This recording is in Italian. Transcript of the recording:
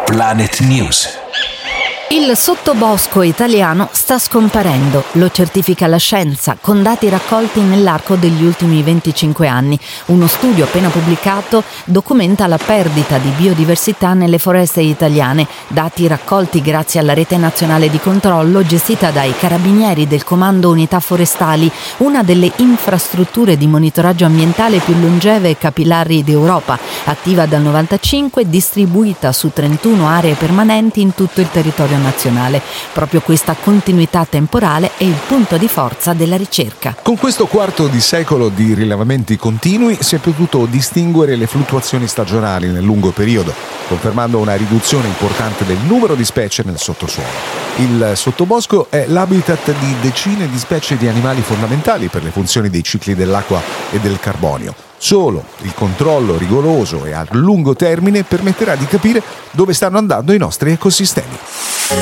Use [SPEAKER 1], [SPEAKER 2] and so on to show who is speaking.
[SPEAKER 1] Planet News.
[SPEAKER 2] Il sottobosco italiano sta scomparendo, lo certifica la scienza, con dati raccolti nell'arco degli ultimi 25 anni. Uno studio appena pubblicato documenta la perdita di biodiversità nelle foreste italiane, dati raccolti grazie alla rete nazionale di controllo gestita dai carabinieri del Comando Unità Forestali, una delle infrastrutture di monitoraggio ambientale più longeve e capillari d'Europa, attiva dal 1995 e distribuita su 31 aree permanenti in tutto il territorio nazionale. Proprio questa continuità temporale è il punto di forza della ricerca.
[SPEAKER 3] Con questo quarto di secolo di rilevamenti continui si è potuto distinguere le fluttuazioni stagionali nel lungo periodo, confermando una riduzione importante del numero di specie nel sottosuolo. Il sottobosco è l'habitat di decine di specie di animali fondamentali per le funzioni dei cicli dell'acqua e del carbonio. Solo il controllo rigoroso e a lungo termine permetterà di capire dove stanno andando i nostri ecosistemi.